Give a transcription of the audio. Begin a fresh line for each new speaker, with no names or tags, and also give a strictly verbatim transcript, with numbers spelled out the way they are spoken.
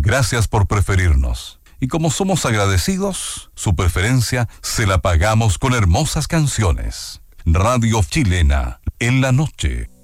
Gracias por preferirnos. Y como somos agradecidos, su preferencia se la pagamos con hermosas canciones. Radio Chilena, en la noche.